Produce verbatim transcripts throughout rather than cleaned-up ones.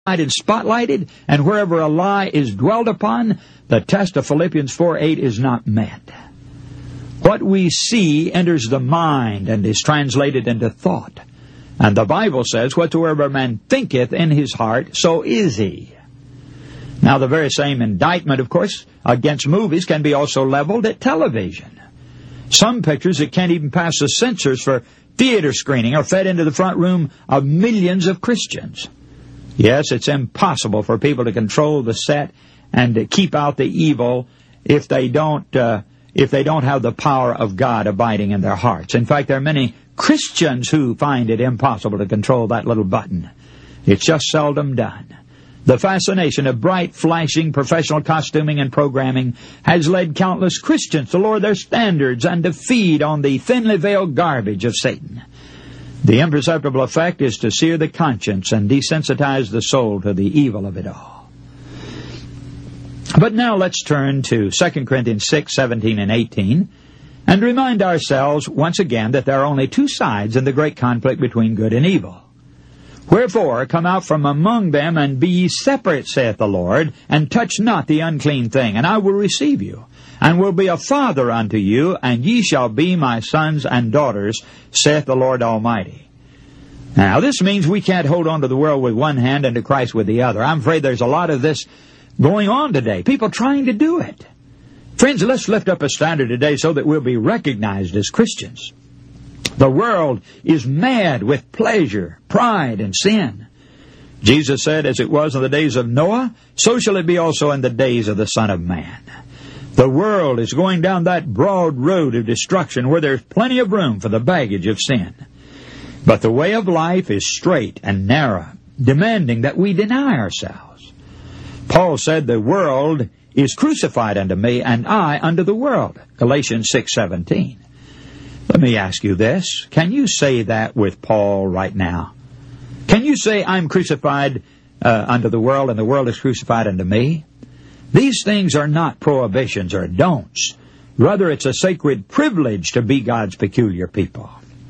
and spotlighted, and wherever a lie is dwelled upon, the test of Philippians four eight is not met. What we see enters the mind and is translated into thought. And the Bible says, whatsoever man thinketh in his heart, so is he. Now, the very same indictment, of course, against movies can be also leveled at television. Some pictures that can't even pass the censors for theater screening are fed into the front room of millions of Christians. Yes, it's impossible for people to control the set and to keep out the evil if they don't uh, if they don't have the power of God abiding in their hearts. In fact, there are many Christians who find it impossible to control that little button. It's just seldom done. The fascination of bright, flashing, professional costuming and programming has led countless Christians to lower their standards and to feed on the thinly veiled garbage of Satan. The imperceptible effect is to sear the conscience and desensitize the soul to the evil of it all. But now let's turn to Second Corinthians six, seventeen and eighteen, and remind ourselves once again that there are only two sides in the great conflict between good and evil. Wherefore, come out from among them, and be ye separate, saith the Lord, and touch not the unclean thing, and I will receive you, and will be a father unto you, and ye shall be my sons and daughters, saith the Lord Almighty. Now, this means we can't hold on to the world with one hand and to Christ with the other. I'm afraid there's a lot of this going on today, people trying to do it. Friends, let's lift up a standard today so that we'll be recognized as Christians. The world is mad with pleasure, pride, and sin. Jesus said, as it was in the days of Noah, so shall it be also in the days of the Son of Man. The world is going down that broad road of destruction where there's plenty of room for the baggage of sin. But the way of life is straight and narrow, demanding that we deny ourselves. Paul said, the world is crucified unto me, and I unto the world. Galatians six seventeen. Let me ask you this. Can you say that with Paul right now? Can you say, I'm crucified uh, unto the world, and the world is crucified unto me? These things are not prohibitions or don'ts. Rather, it's a sacred privilege to be God's peculiar people.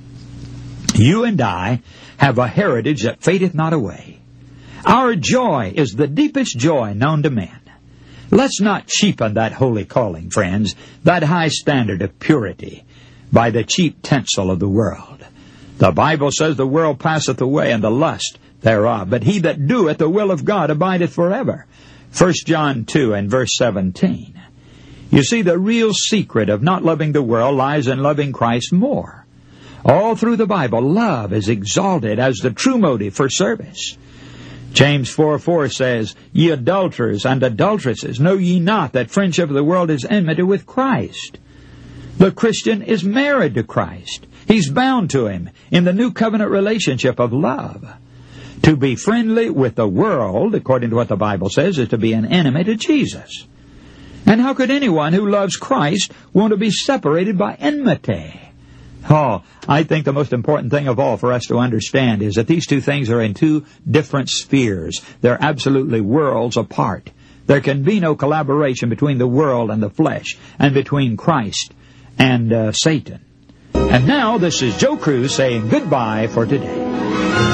You and I have a heritage that fadeth not away. Our joy is the deepest joy known to men. Let's not cheapen that holy calling, friends, that high standard of purity, by the cheap tinsel of the world. The Bible says the world passeth away, and the lust thereof, but he that doeth the will of God abideth forever. First John two and verse seventeen. You see, the real secret of not loving the world lies in loving Christ more. All through the Bible, love is exalted as the true motive for service. James four four says, Ye adulterers and adulteresses, know ye not that friendship of the world is enmity with Christ? The Christian is married to Christ. He's bound to Him in the new covenant relationship of love. To be friendly with the world, according to what the Bible says, is to be an enemy to Jesus. And how could anyone who loves Christ want to be separated by enmity? Oh, I think the most important thing of all for us to understand is that these two things are in two different spheres. They're absolutely worlds apart. There can be no collaboration between the world and the flesh, and between Christ and uh, Satan. And now, this is Joe Cruz saying goodbye for today.